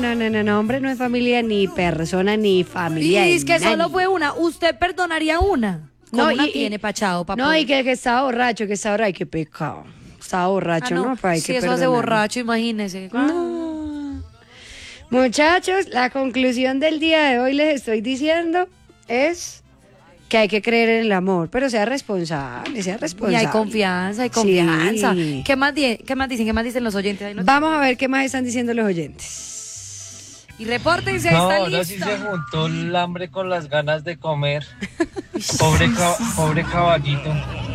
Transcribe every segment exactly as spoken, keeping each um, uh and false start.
no, no, no, no, hombre no es familia ni persona ni familia. Y es que nadie. solo fue una. ¿Usted perdonaría una? ¿Cómo No, una y- tiene y- pachado, papá? No, y que, que estaba borracho, que estaba borracho. Ay, qué pecado. Estaba borracho, Ah, ¿no? no, Pues hay si que eso hace perdonar. borracho, imagínese. No. Muchachos, la conclusión del día de hoy les estoy diciendo es que hay que creer en el amor, pero sea responsable, sea Y responsable. hay confianza, hay confianza. Sí. ¿Qué más, di- ¿Qué más dicen? ¿Qué más dicen los oyentes? Ahí no- Vamos a ver qué más están diciendo los oyentes. Y repórtense, No, está ahora sí listo. se juntó el hambre con las ganas de comer. Pobre, ca- pobre caballito.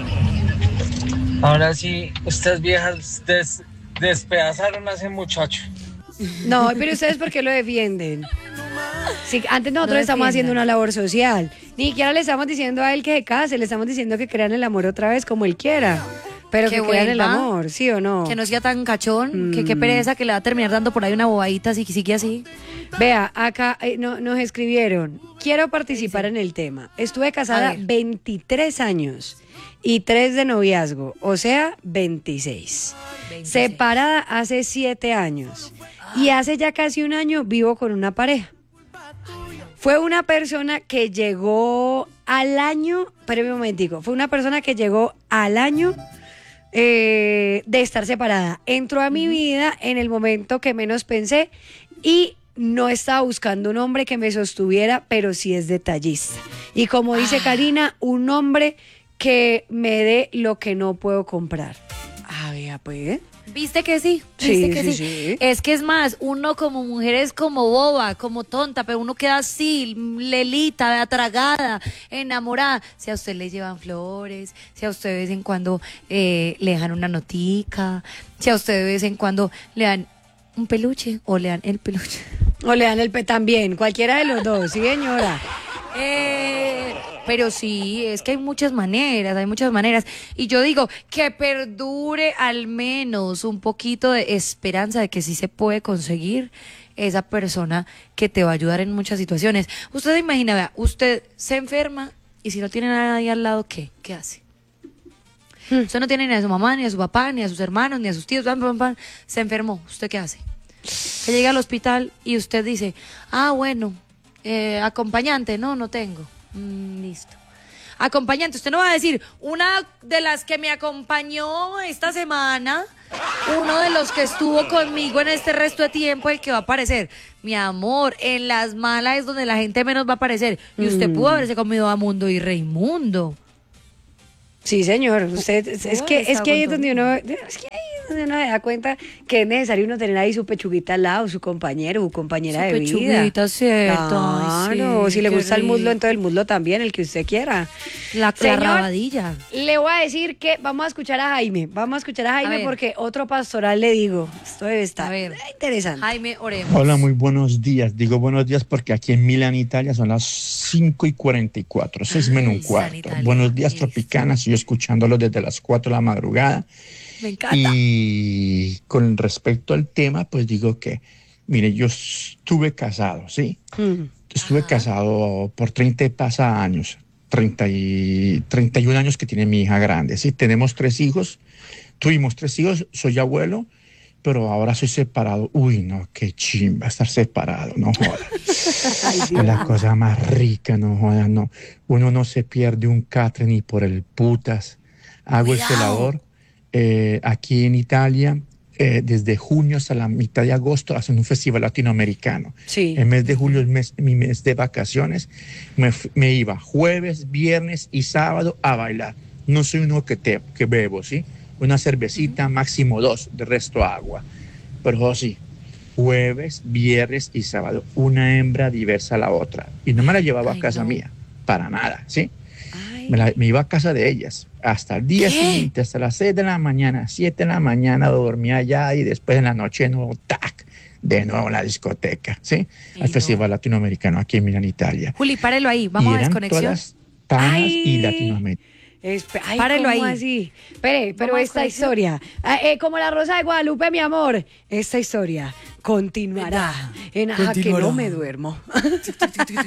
Ahora sí, estas viejas des- despedazaron a ese muchacho. No, pero ustedes ¿por qué lo defienden? Sí, antes nosotros No estamos haciendo defiendan. una labor social. Ni siquiera le estamos diciendo a él que se case, le estamos diciendo que crean el amor otra vez como él quiera. Pero Que que crean el vuelva. amor, ¿sí o no? Que no sea tan cachón, que Mm. qué pereza, que le va a terminar dando por ahí una bobadita si sigue así. Vea, acá eh, no, nos escribieron, quiero participar en el tema. Estuve A casada ver. veintitrés años y tres de noviazgo, o sea, veintiséis. veintiséis. Separada hace siete años y hace ya casi un año vivo con una pareja. Fue una persona que llegó al año, espérame un momentico, fue una persona que llegó al año eh, de estar separada. Entró a mi vida en el momento que menos pensé y no estaba buscando un hombre que me sostuviera, pero sí es detallista. Y como dice Karina, un hombre que me dé lo que no puedo comprar. Ah, vea, pues. ¿Viste que sí? Sí, ¿Viste que sí, sí, sí. Es que es más, uno como mujer es como boba, como tonta, pero uno queda así, lelita, atragada, enamorada. Si a usted le llevan flores, si a usted de vez en cuando eh, le dejan una notica, si a usted de vez en cuando le dan un peluche o le dan el peluche. O le dan el pe también, cualquiera de los dos, sí, señora. Eh, pero sí, es que hay muchas maneras, hay muchas maneras. Y yo digo que perdure al menos un poquito de esperanza de que sí se puede conseguir esa persona que te va a ayudar en muchas situaciones. Usted se imagina, vea, usted se enferma y si no tiene a nadie al lado, ¿qué? ¿Qué hace? Usted no tiene ni a su mamá, ni a su papá, ni a sus hermanos, ni a sus tíos, pam, pam, pam. Se enfermó. ¿Usted qué hace? Que llega al hospital y usted dice, ah, bueno, eh, acompañante, no, no tengo. Mm, listo. Acompañante, usted no va a decir, una de las que me acompañó esta semana, uno de los que estuvo conmigo en este resto de tiempo, el que va a aparecer. Mi amor, en las malas es donde la gente menos va a aparecer. Y usted pudo haberse comido a Mundo y Raimundo. Sí, señor. Usted es, es que es que ahí es Está donde uno es que ahí es donde uno se da cuenta que es necesario uno tener ahí su pechuguita al lado, su compañero, su compañera Su de vida. pechuguita, cierto. Ay, Claro, sí, si le qué gusta el muslo, rico. entonces el muslo también, el que usted quiera. La, la Señor, rabadilla. Le voy a decir que vamos a escuchar a Jaime. Vamos a escuchar a Jaime ver. porque otro pastoral le digo. Esto debe estar A ver. interesante. Jaime, oremos. Hola, muy buenos días. Digo buenos días porque aquí en Milán, Italia, son las cinco y cuarenta y cuatro, seis menos Ay, un cuarto. San Italia. Buenos días, Listo. Tropicanas. Yo escuchándolo desde las cuatro de la madrugada. Me encanta. Y con respecto al tema, pues digo que, mire, yo estuve casado, ¿sí? Mm. Estuve Ajá. casado por treinta pasa años, treinta y, treinta y un años que tiene mi hija grande, ¿sí? Tenemos tres hijos, tuvimos tres hijos, soy abuelo, pero ahora soy separado. Uy, no, qué chimba estar separado, no jodas. Ay, Es Dios. la cosa más rica, no jodas, no. Uno no se pierde un catre ni por el putas. Hago el Cuidado. celador eh, aquí en Italia. Eh, desde junio hasta la mitad de agosto hacen un festival latinoamericano. Sí. El mes de julio es mes- mi mes de vacaciones. Me, f- me iba jueves, viernes y sábado a bailar. No soy uno que, te, que bebo, ¿sí? Una cervecita, máximo dos, de resto agua. Pero oh, sí, jueves, viernes y sábado, una hembra diversa a la otra. Y no me la llevaba Ay, a casa no. mía, para nada, ¿sí? Ay. Me, la- me iba a casa de ellas hasta el día ¿Qué? siguiente, hasta las seis de la mañana, siete de la mañana dormía allá y después en la noche de nuevo, tac, de nuevo a la discoteca, ¿sí? Ay, Al no. Festival Latinoamericano aquí en Milán, Italia. Juli, párelo ahí. Vamos y a eran desconexión. todas tanas Ay. y latinoamericanas. Espe- Ay, Párelo ¿cómo ahí. así? Espere, pero Vamos a esta desconexión. historia, ah, eh, como la Rosa de Guadalupe, mi amor, esta historia continuará en Aja que no me duermo.